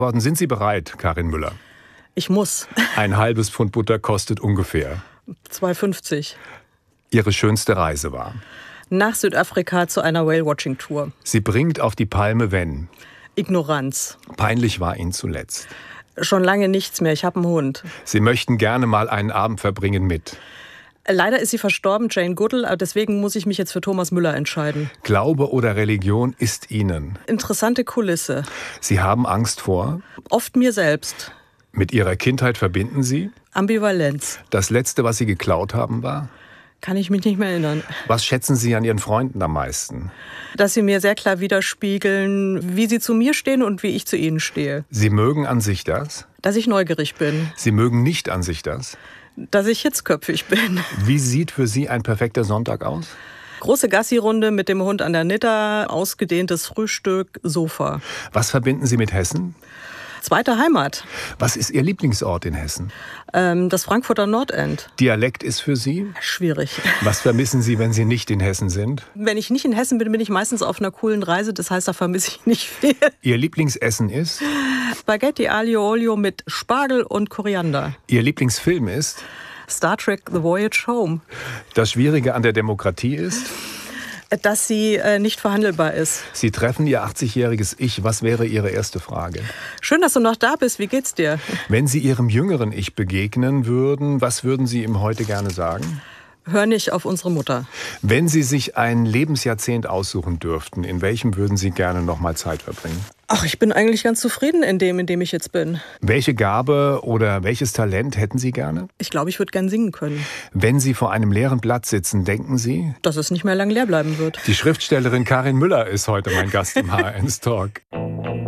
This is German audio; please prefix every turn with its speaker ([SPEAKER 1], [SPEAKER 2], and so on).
[SPEAKER 1] Sind Sie bereit, Karin Müller?
[SPEAKER 2] Ich muss.
[SPEAKER 1] Ein halbes Pfund Butter kostet ungefähr
[SPEAKER 2] 2,50.
[SPEAKER 1] Ihre schönste Reise war?
[SPEAKER 2] Nach Südafrika zu einer Whale-Watching-Tour.
[SPEAKER 1] Sie bringt auf die Palme, wenn?
[SPEAKER 2] Ignoranz.
[SPEAKER 1] Peinlich war Ihnen zuletzt?
[SPEAKER 2] Schon lange nichts mehr, ich habe einen Hund.
[SPEAKER 1] Sie möchten gerne mal einen Abend verbringen mit?
[SPEAKER 2] Leider ist sie verstorben, Jane Goodall, deswegen muss ich mich jetzt für Thomas Müller entscheiden.
[SPEAKER 1] Glaube oder Religion ist Ihnen?
[SPEAKER 2] Interessante Kulisse.
[SPEAKER 1] Sie haben Angst vor?
[SPEAKER 2] Oft mir selbst.
[SPEAKER 1] Mit Ihrer Kindheit verbinden Sie?
[SPEAKER 2] Ambivalenz.
[SPEAKER 1] Das Letzte, was Sie geklaut haben, war?
[SPEAKER 2] Kann ich mich nicht mehr erinnern.
[SPEAKER 1] Was schätzen Sie an Ihren Freunden am meisten?
[SPEAKER 2] Dass sie mir sehr klar widerspiegeln, wie sie zu mir stehen und wie ich zu ihnen stehe.
[SPEAKER 1] Sie mögen an sich das?
[SPEAKER 2] Dass ich neugierig bin.
[SPEAKER 1] Sie mögen nicht an sich das?
[SPEAKER 2] Dass ich hitzköpfig bin.
[SPEAKER 1] Wie sieht für Sie ein perfekter Sonntag aus?
[SPEAKER 2] Große Gassi-Runde mit dem Hund an der Nitter, ausgedehntes Frühstück, Sofa.
[SPEAKER 1] Was verbinden Sie mit Hessen?
[SPEAKER 2] Zweite Heimat.
[SPEAKER 1] Was ist Ihr Lieblingsort in Hessen?
[SPEAKER 2] Das Frankfurter Nordend.
[SPEAKER 1] Dialekt ist für Sie?
[SPEAKER 2] Schwierig.
[SPEAKER 1] Was vermissen Sie, wenn Sie nicht in Hessen sind?
[SPEAKER 2] Wenn ich nicht in Hessen bin, bin ich meistens auf einer coolen Reise. Das heißt, da vermisse ich nicht viel.
[SPEAKER 1] Ihr Lieblingsessen ist?
[SPEAKER 2] Spaghetti Aglio Olio mit Spargel und Koriander.
[SPEAKER 1] Ihr Lieblingsfilm ist?
[SPEAKER 2] Star Trek The Voyage Home.
[SPEAKER 1] Das Schwierige an der Demokratie ist?
[SPEAKER 2] Dass sie nicht verhandelbar ist.
[SPEAKER 1] Sie treffen Ihr 80-jähriges Ich. Was wäre Ihre erste Frage?
[SPEAKER 2] Schön, dass du noch da bist. Wie geht's dir?
[SPEAKER 1] Wenn Sie Ihrem jüngeren Ich begegnen würden, was würden Sie ihm heute gerne sagen?
[SPEAKER 2] Hör nicht auf unsere Mutter.
[SPEAKER 1] Wenn Sie sich ein Lebensjahrzehnt aussuchen dürften, in welchem würden Sie gerne noch mal Zeit verbringen?
[SPEAKER 2] Ach, ich bin eigentlich ganz zufrieden in dem ich jetzt bin.
[SPEAKER 1] Welche Gabe oder welches Talent hätten Sie gerne?
[SPEAKER 2] Ich glaube, ich würde gern singen können.
[SPEAKER 1] Wenn Sie vor einem leeren Blatt sitzen, denken Sie?
[SPEAKER 2] Dass es nicht mehr lang leer bleiben wird.
[SPEAKER 1] Die Schriftstellerin Karin Müller ist heute mein Gast im HR1 Talk.